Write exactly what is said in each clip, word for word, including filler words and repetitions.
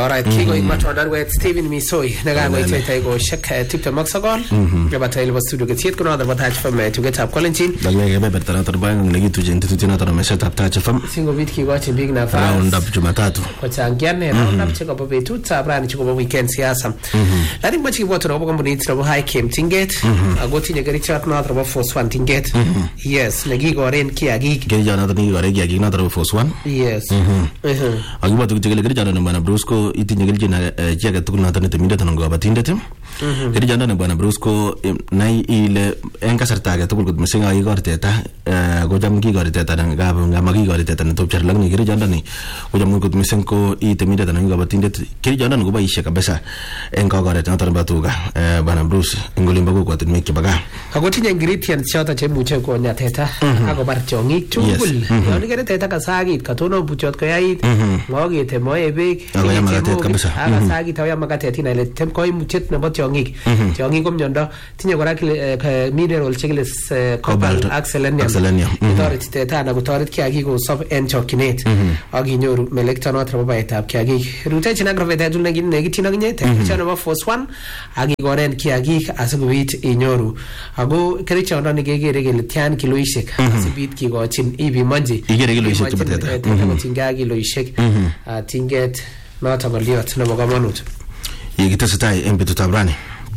Alright, kigo ikmatondar wet Steven Misoi nagagoite taygo shak tipta maksagol gabata ilwa studio getiet kuna dar batach fam to get up Colentin dalge be bertana torbang ngi tuje nti tuje na tar mesha tapta chafam singo bit ki watch big na fa round up Jumatatu ko changiane round up chiko bobe tutsa brani chiko bobe weekend siasa lari machi boto robo komboni trobo high came tinget agoti ne gari chat na trobo force one tinget yes lagi goren ki agi gari jana tani gore gi agi na trobo force one yes mhm agi boto gele gari jana bana Brusco itinye gilje na jaga tukul na tane teminde tanongo batinde tem gari jana na bana Brusco nai ile enka sartaga tukul gud mesinga i gorteta go jam gi gorteta na ga ga magi gorteta na topchar lang ni gari jana ni go jam gud mesenko i teminde tanongo batinde gari jana ngo baisha kabisa enka gorteta na tane batuga bana Brus ngolimba go kwatin meke baga agoti ingredients chota che buche ko nya teta ago bar chongi tukul yoni gari teta ka sagi katono buchot ko yai ngogi te moye big aga magatet kabisa aga sagi tawya magatet ina le tem koy muchet na bot yongik yongik kom nyondo tinye gora kile mineral chigles cobalt selenium torit teta na gotorit kiagi go sob en chokinet agi nyoru melekta no traba baita kiagi rute china graveta dun ngi ngi tina ngete chana ba force one agi goren kiagi asubit inyoru ago kericha ndo ngi gere tian kilo ishek asubit ki go chin ibi manji igere kilo ishek bateta teta tinga kilo ishek tinget not about liot na magamanut yigitasitai embetu tabrani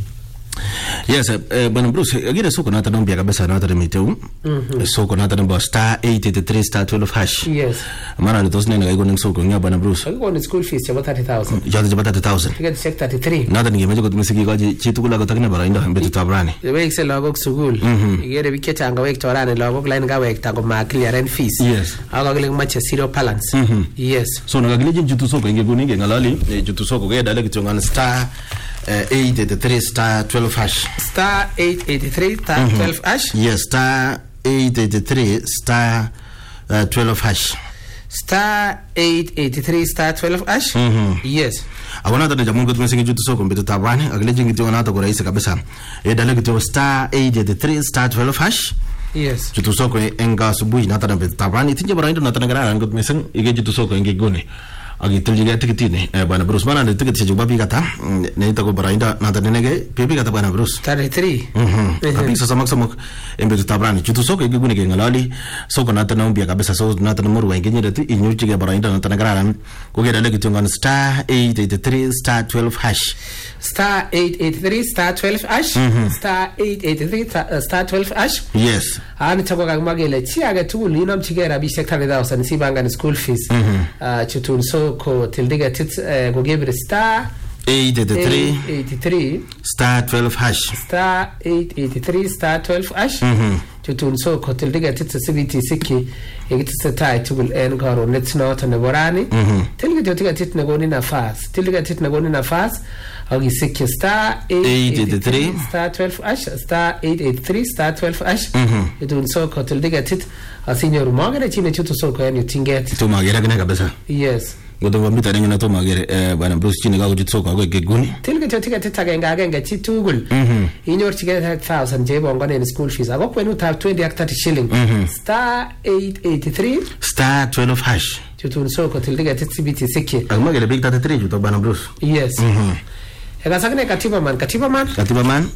yes uh, bana Bruce agire soko na tanon bia kabisa na tare miteu soko na tanon star eight eight three star twelve hash yes mara le tosne na go ning soko nya bana Bruce go on school fees about thirty thousand ya de about thirty thousand ticket check thirty-three na tani ngemeje ko tumesiki ko ji tukula ko takna bara inda embetu tabrani the way excel logok school igere biketa anga wek torane logok line ga wek tango ma clearance fees yes aga gele match zero balance yes so na gele jitu soko nge go ninge ngalali jitu soko ga dale kitonga star Uh, eight eighty-three star twelve hash star eight eighty-three star twelve hash yes star eight eighty-three star uh, twelve hash star eight eighty-three star twelve hash yes awana ta jamu gudme singi jutu soko mbeto tabani agile jingi tiwana ta ko raisa kabisa e dale kito star eight eighty-three star twelve hash yes jutu soko enga subuhi na ta mbeto tabani tinje bara ndo na ta ngara ngudme sing ige jutu soko ngi gone agi tuljiga tikitini eh bana Bruce bana de tikiti juba bigata ne ita ko barainda na tanenge pepe gata bana Bruce thirty-three mhm kabisa samak samak embe tabrani chutu soko igune ke ngalali soko na tanong bia kabisa so na tanmuru wa ngenye de inyuchi ke barainda na tanagara ko ge dale kitunga star eight eighty-three star twelve hash star eight eighty-three star twelve hash star eight eighty-three star twelve hash yes ani tako ga magele chi aga tuli nam chigera bi sekta thirty thousand sibanga school fees ah chutun so ko tildiga tit go give star eight eighty-three eighty-three star twelve hash star eight eighty-three star twelve hash chutun so ko tildiga tit sibiti sikki egitsa tai tugul en garo let's not na borani tildiga tildiga tit na goni na fast tildiga tit na goni na fast agi sikki star eight eighty-three star twelve hash star eight eighty-three star twelve hash chutun so ko tildiga tit asinyo magere chine chutu so ko en tinget to magere gane kabisa yes godo wambita nenye na to magere eh bana Bruce chine ga gujitso ko ko geguni tilge to ticket taga ngaga ngachi tugul inyor ticket one thousand je bongo ne school fees ago kwenu ta twenty to thirty shilling star eight eighty-three star twelve hash chutun so ko tilge titsibiti sikki agmagere big thirty-three juto bana Bruce yes mhm ega sakne katiba man katiba man katiba man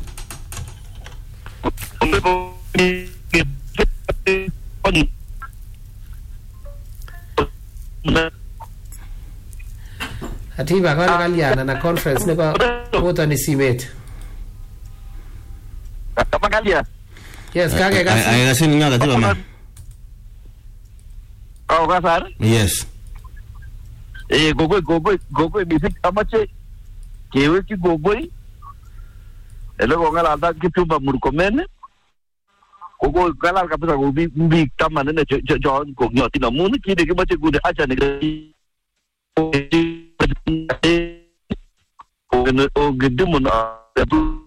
Atiba kwa kaliana na conference niko woto ni simet. Kama kalia. Yes, kage kasi. Ay kasi ninga katiba man. Oh, kasar? Yes. Eh, gogo gogo gogo bisik amache kewe ki gogo. Ele ngala anda kitumba murkomene. Gogo kala kabisa gobi mbi kama nene jo go nyoti na muni kide kimache gude acha ni o gedemon